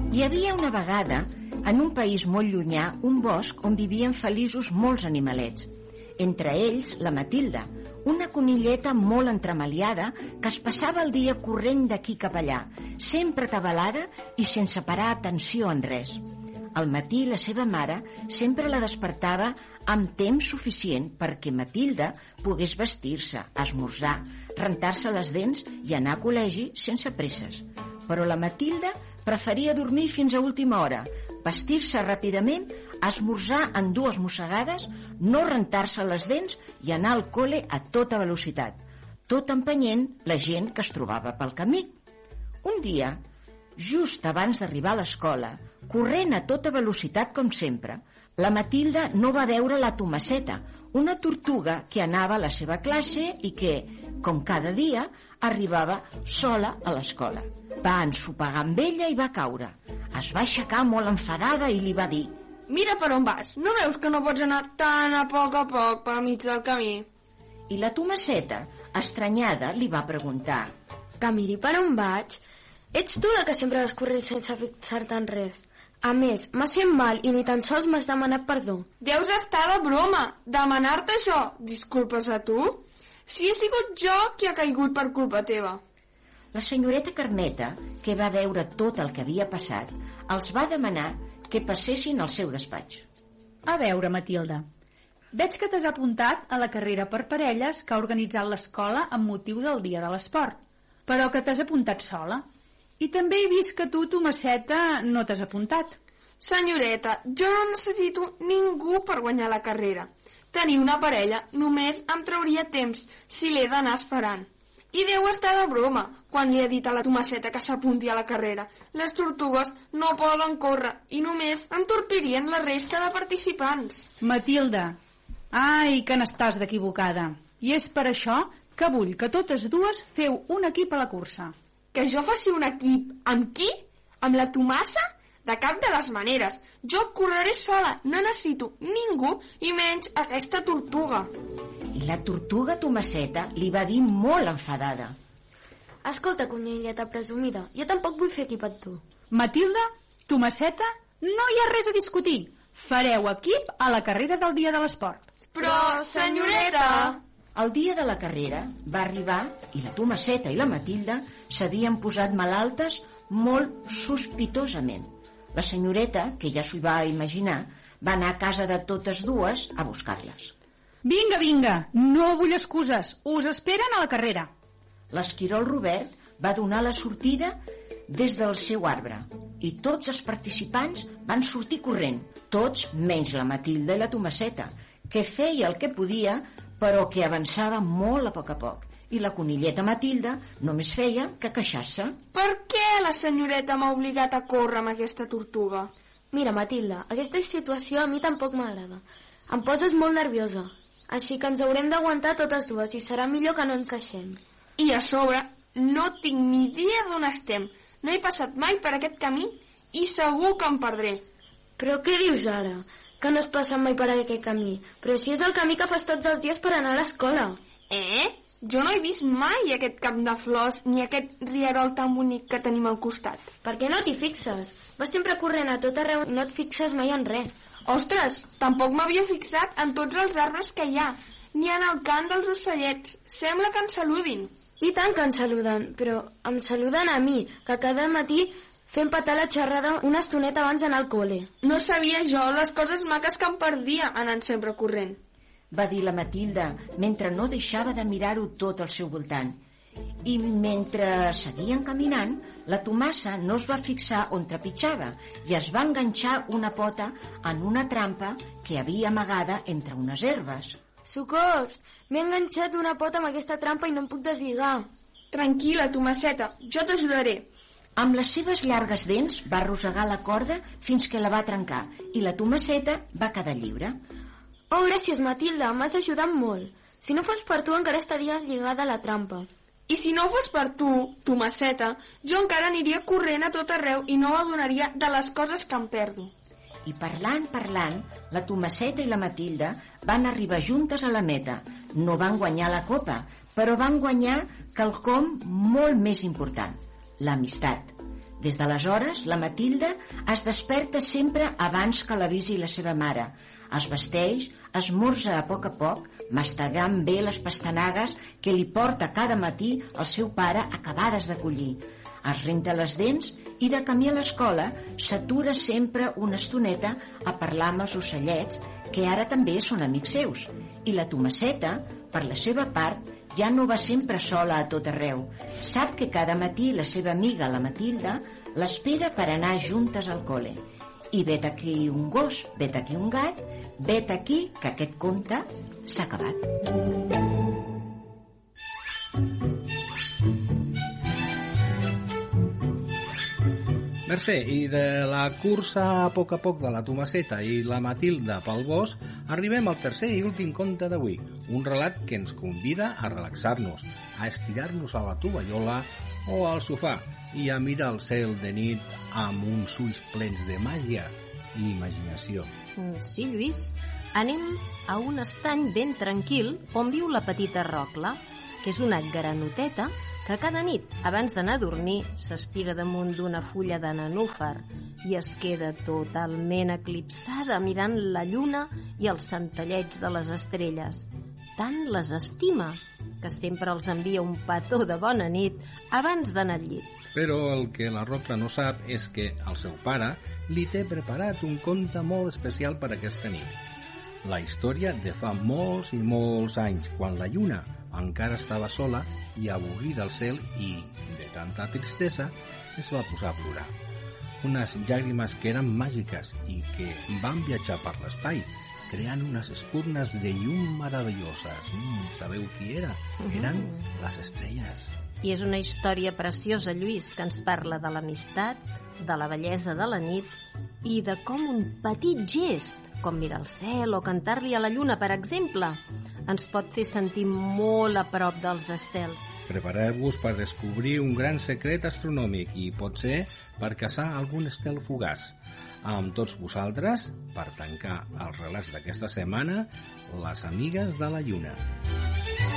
Hi havia una vegada, en un país molt llunyà, un bosc on vivien feliços molts animalets. Entre ells, la Matilda, una conilleta molt entremaliada que es passava el dia corrent d'aquí cap allà, sempre atabalada i sense parar atenció en res. Al matí la seva mare sempre la despertava amb temps suficient perquè Matilda pogués vestir-se, esmorzar, rentar-se les dents i anar a col·legi sense presses. Però la Matilda preferia dormir fins a última hora, vestir-se ràpidament, esmorzar en 2 mossegades, no rentar-se les dents i anar al col·le a tota velocitat, tot empenyent la gent que es trobava pel camí. Un dia, just abans d'arribar a l'escola, corrent a tota velocitat com sempre, la Matilda no va veure la Tomasseta, una tortuga que anava a la seva classe i que, com cada dia, arribava sola a l'escola. Va ensopegar amb ella i va caure. Es va aixecar molt enfadada i li va dir: «Mira per on vas, no veus que no pots anar tan a poc pel mig del camí?» I la Tomasseta, estranyada, li va preguntar: «Que miri per on vaig? Ets tu la que sempre vas correr sense fixar-te en res. A més, m'has fet mal i ni tan sols m'has demanat perdó». «Deus estar de broma, demanar-te això, disculpes a tu? Si he sigut jo qui ha caigut per culpa teva». La senyoreta Carmeta, que va veure tot el que havia passat, els va demanar que passessin al seu despatx. A veure, Matilda, veig que t'has apuntat a la carrera per parelles que ha organitzat l'escola amb motiu del Dia de l'Esport, però que t'has apuntat sola. I també he vist que tu, Tomasseta, no t'has apuntat. Senyoreta, jo no necessito ningú per guanyar la carrera. Tenir una parella només em trauria temps si l'he d'anar esperant. I deu estar de broma quan li he dit a la Tomasseta que s'apunti a la carrera. Les tortugues no poden córrer i només entorpirien la resta de participants. Matilda, ai, que n'estàs d'equivocada. I és per això que vull que totes dues feu un equip a la cursa. Que jo faci un equip amb qui? Amb la Tomassa? De cap de les maneres. Jo correré sola, no necessito ningú i menys aquesta tortuga. I la tortuga Tomasseta li va dir molt enfadada: «Escolta, conilleta presumida, jo tampoc vull fer equip amb tu». Matilda, Tomasseta, no hi ha res a discutir. Fareu equip a la carrera del Dia de l'Esport. Però, senyoreta... El dia de la carrera va arribar i la Tomasseta i la Matilda s'havien posat malaltes molt sospitosament. La senyoreta, que ja s'ho va imaginar, va anar a casa de totes dues a buscar-les. Vinga, vinga, no vull excuses, us esperen a la carrera. L'esquirol Robert va donar la sortida des del seu arbre i tots els participants van sortir corrent, tots menys la Matilda i la Tomasseta, que feia el que podia però que avançava molt a poc, i la conilleta Matilda només feia que queixar-se. Per què la senyoreta m'ha obligat a córrer amb aquesta tortuga? Mira, Matilda, aquesta situació a mi tampoc m'agrada. Em poses molt nerviosa, així que ens haurem d'aguantar totes dues i serà millor que no ens queixem. I a sobre, no tinc ni idea d'on estem. No he passat mai per aquest camí i segur que em perdré. Però què dius ara? Que no has passat mai per aquest camí? Però si és el camí que fas tots els dies per anar a l'escola. Jo no he vist mai aquest camp de flors ni aquest rierol tan bonic que tenim al costat. Per què no t'hi fixes? Vas sempre corrent a tot arreu i no et fixes mai en res. Ostres, tampoc m'havia fixat en tots els arbres que hi ha, ni en el cant dels ocellets. Sembla que ens saludin. I tant que ens saluden, però em saluden a mi, que cada matí fem petar la xerrada una estoneta abans d'anar al col·le. No sabia jo les coses maques que em perdia anant sempre corrent. Va dir la Matilda, mentre no deixava de mirar-ho tot al seu voltant. I mentre seguien caminant, la Tomassa no es va fixar on trepitjava i es va enganxar una pota en una trampa que havia amagada entre unes herbes. Socors! M'he enganxat una pota amb aquesta trampa i no em puc deslligar. Tranquil·la, Tomasseta, jo t'ajudaré. Amb les seves llargues dents va arrossegar la corda fins que la va trencar i la Tomasseta va quedar lliure. Oh, gràcies, Matilda, m'has ajudat molt. Si no fos per tu encara estaria lligada a la trampa. I si no fos per tu, Tomasseta, jo encara aniria corrent a tot arreu i no m'adonaria de les coses que em perdo. I parlant, la Tomasseta i la Matilda van arribar juntes a la meta. No van guanyar la copa, però van guanyar quelcom molt més important, l'amistat. Des d'aleshores, la Matilda es desperta sempre abans que l'avisi la seva mare. Es vesteix, esmorza a poc, mastegant bé les pastanagues que li porta cada matí el seu pare acabades de collir. Es renta les dents i de camí a l'escola s'atura sempre una estoneta a parlar amb els ocellets, que ara també són amics seus. I la Tomasseta, per la seva part, ja no va sempre sola a tot arreu. Sap que cada matí la seva amiga, la Matilda, l'espera per anar juntes al col·le. I vet aquí un gos, vet aquí un gat, vet aquí que aquest conte s'ha acabat. Mercè, i de la cursa a poc de la Tomasseta i la Matilda pel bosc, arribem al tercer i últim conte d'avui, un relat que ens convida a relaxar-nos, a estirar-nos a la tovallola o al sofà i a mirar el cel de nit amb uns ulls plens de màgia i imaginació. Sí, Lluís, anem a un estany ben tranquil on viu la petita Rocla, que és una granoteta que cada nit, abans d'anar a dormir, s'estira damunt d'una fulla de nenúfar i es queda totalment eclipsada mirant la lluna i els centelleig de les estrelles. Tant les estima que sempre els envia un petó de bona nit abans d'anar al llit. Però el que la Rocla no sap és que el seu pare li té preparat un conte molt especial per aquesta nit. La història de fa molts i molts anys, quan la lluna encara estava sola i avorrida al cel i, de tanta tristesa, es va posar a plorar. Unes llàgrimes que eren màgiques i que van viatjar per l'espai, creant unes espurnes de llum meravelloses. Sabeu qui era? Eren les estrelles. I és una història preciosa, Lluís, que ens parla de l'amistat, de la bellesa de la nit i de com un petit gest, com mirar el cel o cantar-li a la lluna, per exemple, ens pot fer sentir molt a prop dels estels. Prepareu-vos per descobrir un gran secret astronòmic i potser per caçar algun estel fugaç. Amb tots vosaltres, per tancar els relats d'aquesta setmana, les amigues de la lluna.